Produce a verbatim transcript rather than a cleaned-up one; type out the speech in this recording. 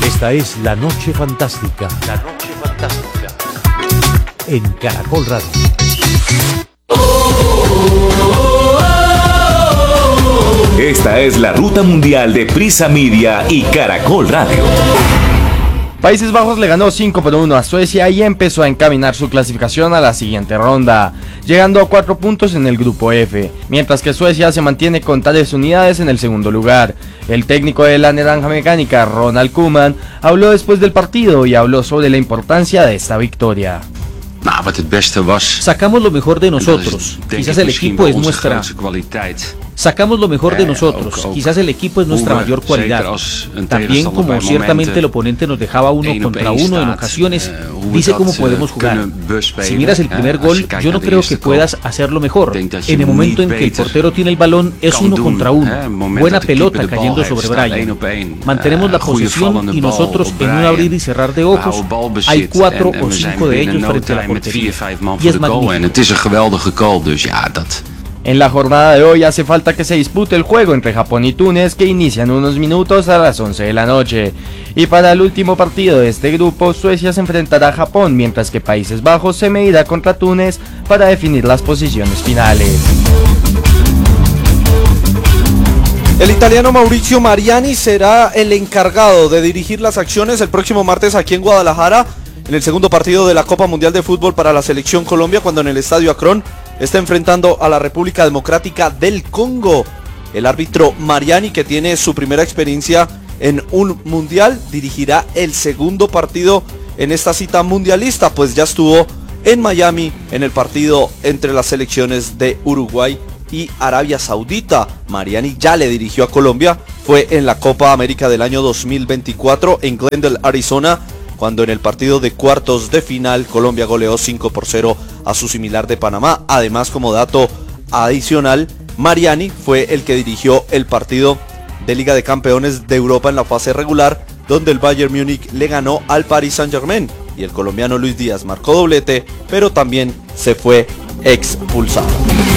Esta es La Noche Fantástica. La Noche Fantástica. En Caracol Radio. Esta es la ruta mundial de Prisa Media y Caracol Radio. Países Bajos le ganó cinco por uno a Suecia y empezó a encaminar su clasificación a la siguiente ronda, llegando a cuatro puntos en el grupo F, mientras que Suecia se mantiene con tres unidades en el segundo lugar. El técnico de la Naranja Mecánica, Ronald Koeman, habló después del partido y habló sobre la importancia de esta victoria. Sacamos lo mejor de nosotros, quizás el equipo es nuestra... Sacamos lo mejor de nosotros, quizás el equipo es nuestra mayor cualidad. También, como ciertamente el oponente nos dejaba uno contra uno en ocasiones, dice cómo podemos jugar. Si miras el primer gol, yo no creo que puedas hacerlo mejor. En el momento en que el portero tiene el balón, es uno contra uno. Buena pelota cayendo sobre Brian. Mantenemos la posesión y nosotros, en un abrir y cerrar de ojos, hay cuatro o cinco de ellos frente a la portería. Y es magnífico. En la jornada de hoy hace falta que se dispute el juego entre Japón y Túnez, que inician unos minutos a las once de la noche. Y para el último partido de este grupo, Suecia se enfrentará a Japón, mientras que Países Bajos se medirá contra Túnez para definir las posiciones finales. El italiano Mauricio Mariani será el encargado de dirigir las acciones el próximo martes aquí en Guadalajara, en el segundo partido de la Copa Mundial de Fútbol para la Selección Colombia, cuando en el Estadio Akron está enfrentando a la República Democrática del Congo. El árbitro Mariani, que tiene su primera experiencia en un mundial, dirigirá el segundo partido en esta cita mundialista, pues ya estuvo en Miami en el partido entre las selecciones de Uruguay y Arabia Saudita. Mariani ya le dirigió a Colombia, fue en la Copa América del año dos mil veinticuatro en Glendale, Arizona, cuando en el partido de cuartos de final Colombia goleó cinco por cero a su similar de Panamá. Además, como dato adicional, Mariani fue el que dirigió el partido de Liga de Campeones de Europa en la fase regular, donde el Bayern Múnich le ganó al Paris Saint-Germain y el colombiano Luis Díaz marcó doblete, pero también se fue expulsado.